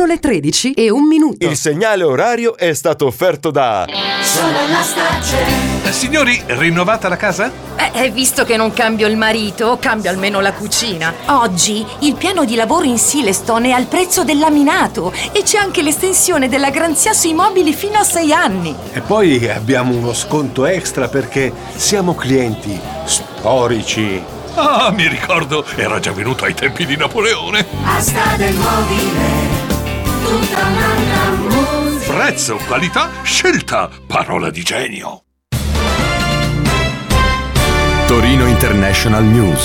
le 13:01. Il segnale orario è stato offerto da Sono Anastace. Signori, rinnovata la casa? Visto che non cambio il marito, cambio almeno la cucina. Oggi il piano di lavoro in Silestone è al prezzo del laminato e c'è anche l'estensione della garanzia sui mobili fino a 6 anni. E poi abbiamo uno sconto extra perché siamo clienti storici. Ah, mi ricordo, era già venuto ai tempi di Napoleone. Asta del mobile, tutta un'altra musica. Prezzo, qualità, scelta, parola di genio. Torino International News.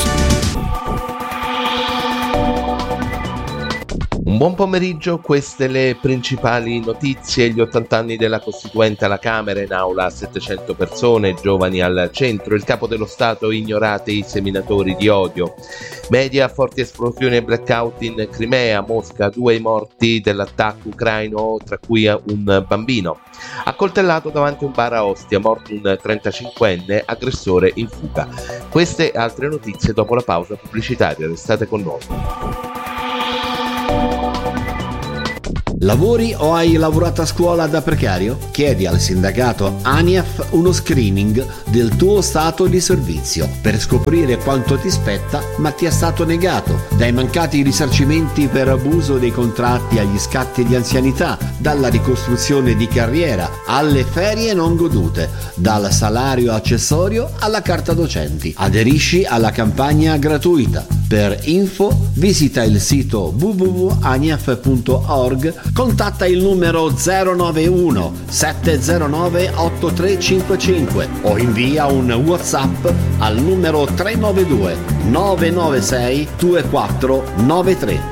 Un buon pomeriggio, queste le principali notizie. Gli 80 anni della Costituente alla Camera, in aula 700 persone, giovani al centro. Il capo dello Stato, ignorate i seminatori di odio. Media, forti esplosioni e blackout in Crimea. Mosca, 2 i morti dell'attacco ucraino, tra cui un bambino. Accoltellato davanti a un bar a Ostia, morto un 35enne, aggressore in fuga. Queste e altre notizie dopo la pausa pubblicitaria. Restate con noi. Lavori o hai lavorato a scuola da precario? Chiedi al sindacato ANIAF uno screening del tuo stato di servizio per scoprire quanto ti spetta ma ti è stato negato, dai mancati risarcimenti per abuso dei contratti agli scatti di anzianità, dalla ricostruzione di carriera alle ferie non godute, dal salario accessorio alla carta docenti. Aderisci alla campagna gratuita. Per info visita il sito www.aniaf.org, contatta il numero 091 709 8355 o invia un WhatsApp al numero 392 996 2493.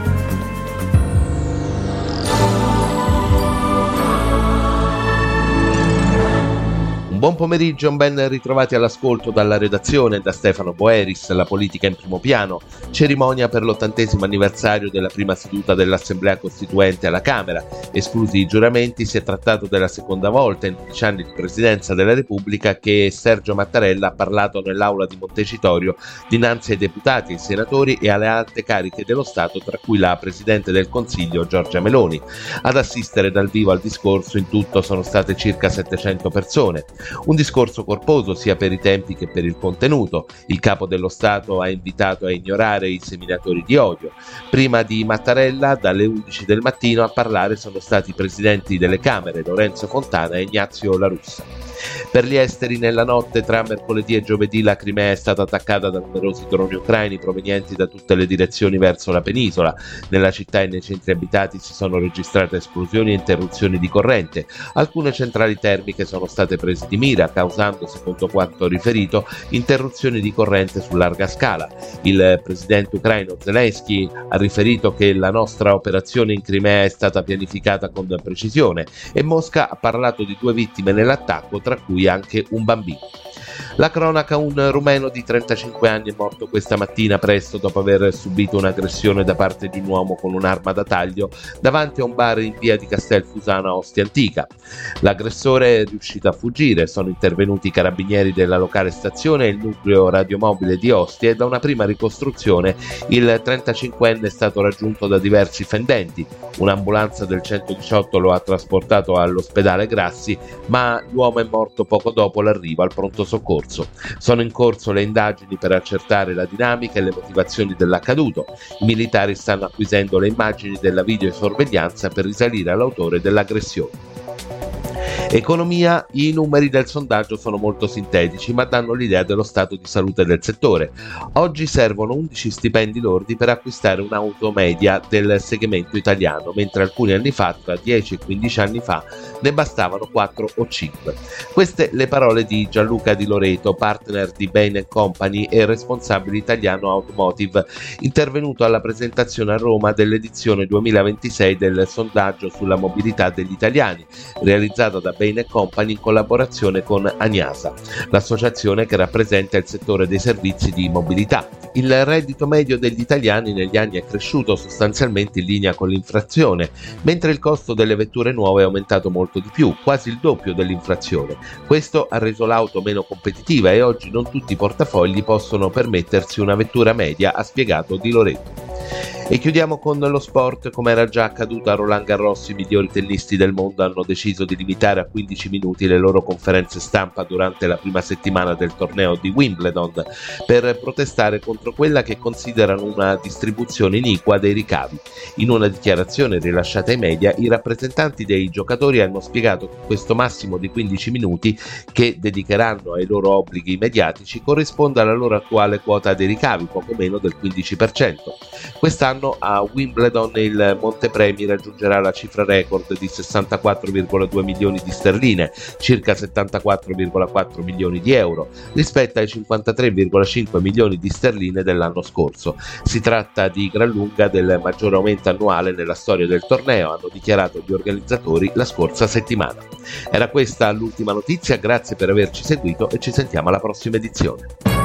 Buon pomeriggio, ben ritrovati all'ascolto dalla redazione, da Stefano Boeris. La politica in primo piano, cerimonia per l'80° anniversario della prima seduta dell'Assemblea Costituente alla Camera. Esclusi i giuramenti, si è trattato della seconda volta in 11 anni di presidenza della Repubblica che Sergio Mattarella ha parlato nell'aula di Montecitorio dinanzi ai deputati, ai senatori e alle alte cariche dello Stato, tra cui la Presidente del Consiglio Giorgia Meloni. Ad assistere dal vivo al discorso in tutto sono state circa 700 persone. Un discorso corposo sia per i tempi che per il contenuto. Il capo dello Stato ha invitato a ignorare i seminatori di odio. Prima di Mattarella, dalle 11 del mattino, a parlare sono stati i presidenti delle Camere, Lorenzo Fontana e Ignazio La Russa. Per gli esteri, nella notte tra mercoledì e giovedì la Crimea è stata attaccata da numerosi droni ucraini provenienti da tutte le direzioni verso la penisola. Nella città e nei centri abitati si sono registrate esplosioni e interruzioni di corrente. Alcune centrali termiche sono state prese di mira, causando, secondo quanto riferito, interruzioni di corrente su larga scala. Il presidente ucraino Zelensky ha riferito che la nostra operazione in Crimea è stata pianificata con precisione e Mosca ha parlato di 2 vittime nell'attacco, tra cui anche un bambino. La cronaca: un rumeno di 35 anni è morto questa mattina presto dopo aver subito un'aggressione da parte di un uomo con un'arma da taglio davanti a un bar in via di Castelfusano a Ostia Antica. L'aggressore è riuscito a fuggire, sono intervenuti i carabinieri della locale stazione e il nucleo radiomobile di Ostia e da una prima ricostruzione il 35enne è stato raggiunto da diversi fendenti. Un'ambulanza del 118 lo ha trasportato all'ospedale Grassi, ma l'uomo è morto poco dopo l'arrivo al pronto soccorso. Sono in corso le indagini per accertare la dinamica e le motivazioni dell'accaduto. I militari stanno acquisendo le immagini della videosorveglianza per risalire all'autore dell'aggressione. Economia: i numeri del sondaggio sono molto sintetici ma danno l'idea dello stato di salute del settore. Oggi servono 11 stipendi lordi per acquistare un'auto media del segmento italiano, mentre alcuni anni fa, tra 10 e 15 anni fa, ne bastavano 4 o 5. Queste le parole di Gianluca Di Loreto, partner di Bain & Company e responsabile italiano automotive, intervenuto alla presentazione a Roma dell'edizione 2026 del sondaggio sulla mobilità degli italiani, realizzato da Bain & Company in collaborazione con Aniasa, l'associazione che rappresenta il settore dei servizi di mobilità. Il reddito medio degli italiani negli anni è cresciuto sostanzialmente in linea con l'inflazione, mentre il costo delle vetture nuove è aumentato molto di più, quasi il doppio dell'inflazione. Questo ha reso l'auto meno competitiva e oggi non tutti i portafogli possono permettersi una vettura media, ha spiegato Di Loreto. E chiudiamo con lo sport. Come era già accaduto a Roland Garros, i migliori tennisti del mondo hanno deciso di limitare a 15 minuti le loro conferenze stampa durante la prima settimana del torneo di Wimbledon per protestare contro quella che considerano una distribuzione iniqua dei ricavi. In una dichiarazione rilasciata ai media, i rappresentanti dei giocatori hanno spiegato che questo massimo di 15 minuti che dedicheranno ai loro obblighi mediatici corrisponde alla loro attuale quota dei ricavi, poco meno del 15%. Quest'anno a Wimbledon il montepremi raggiungerà la cifra record di 64,2 milioni di sterline, circa 74,4 milioni di euro, rispetto ai 53,5 milioni di sterline dell'anno scorso. Si tratta di gran lunga del maggiore aumento annuale nella storia del torneo, hanno dichiarato gli organizzatori la scorsa settimana. Era questa l'ultima notizia, grazie per averci seguito e ci sentiamo alla prossima edizione.